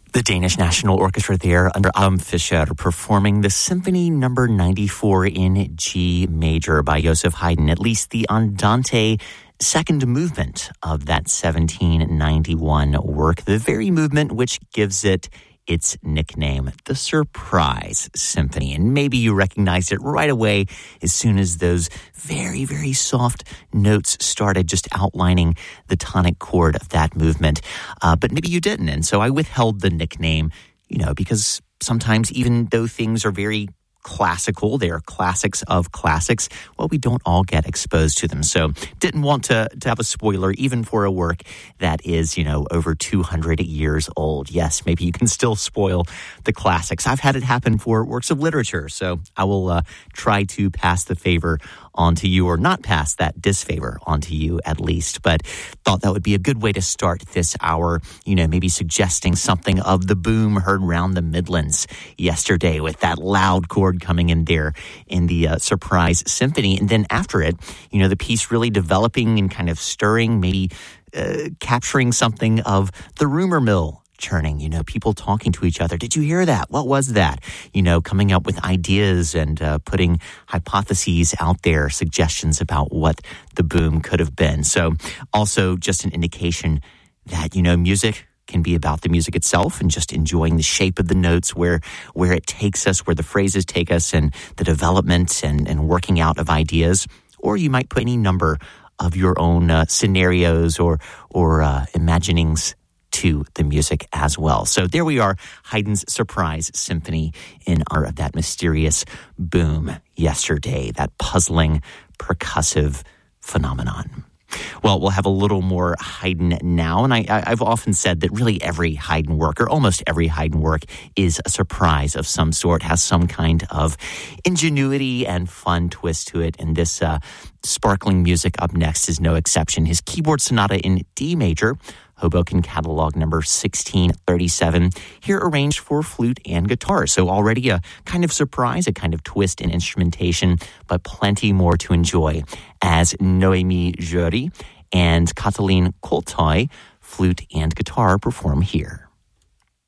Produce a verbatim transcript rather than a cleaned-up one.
The Danish National Orchestra there under Adam Fischer performing the Symphony Number ninety-four in G major by Joseph Haydn, at least the Andante second movement of that seventeen ninety-one work, the very movement which gives it its nickname, the Surprise Symphony. And maybe you recognized it right away as soon as those very, very soft notes started just outlining the tonic chord of that movement. Uh, but maybe you didn't. And so I withheld the nickname, you know, because sometimes even though things are very classical, they are classics of classics, well, we don't all get exposed to them. So didn't want to, to have a spoiler even for a work that is, you know, over two hundred years old. Yes, maybe you can still spoil the classics. I've had it happen for works of literature, so I will uh, try to pass the favor on to you, or not pass that disfavor on to you at least. But thought that would be a good way to start this hour, you know, maybe suggesting something of the boom heard round the Midlands yesterday with that loud chord coming in there in the uh, Surprise Symphony. And then after it, you know, the piece really developing and kind of stirring, maybe uh, capturing something of the rumor mill churning, you know, people talking to each other. Did you hear that? What was that? You know, coming up with ideas and uh, putting hypotheses out there, suggestions about what the boom could have been. So also just an indication that, you know, music can be about the music itself and just enjoying the shape of the notes, where where it takes us, where the phrases take us, and the development and, and working out of ideas. Or you might put any number of your own uh, scenarios or, or uh, imaginings to the music as well. So there we are, Haydn's Surprise Symphony in honor of that mysterious boom yesterday, that puzzling, percussive phenomenon. Well, we'll have a little more Haydn now, and I, I've often said that really every Haydn work, or almost every Haydn work, is a surprise of some sort, has some kind of ingenuity and fun twist to it, and this uh, sparkling music up next is no exception. His keyboard sonata in D major, Hoboken Catalog number sixteen thirty-seven, here arranged for flute and guitar. So already a kind of surprise, a kind of twist in instrumentation, but plenty more to enjoy as Noémie Jury and Katalin Koltai, flute and guitar, perform here.